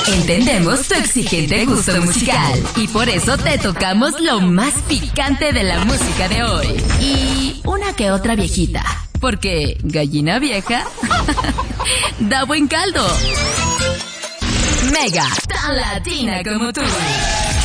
Entendemos tu exigente gusto musical y por eso te tocamos lo más picante de la música de hoy. Y una que otra viejita, porque gallina vieja da buen caldo. Mega, tan latina como tú.